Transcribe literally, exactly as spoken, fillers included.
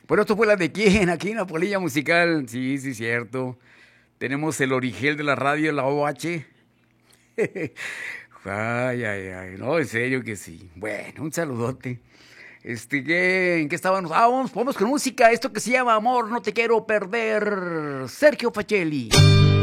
Bueno, ¿esto fue la de quién? Aquí en la polilla musical. Sí, sí, cierto. Tenemos el origel de la radio, la O H. Ay, ay, ay. No, en serio que sí. Bueno, un saludote. Este, ¿qué? ¿En qué estábamos? Ah, vamos, vamos con música. Esto que se llama Amor, no te quiero perder. Sergio Facelli.